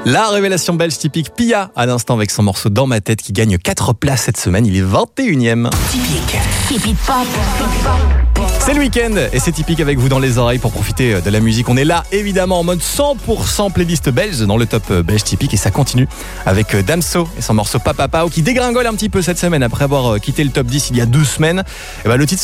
La révélation belge typique Pia à l'instant avec son morceau Dans ma tête qui gagne 4 places cette semaine. Il est 21e. Typique pop. C'est le week-end et c'est typique avec vous dans les oreilles pour profiter de la musique. On est là évidemment en mode 100% playlist belge dans le top belge typique et ça continue avec Damso et son morceau Papa Pao qui dégringole un petit peu cette semaine après avoir quitté le top 10 il y a 2 semaines. Et le titre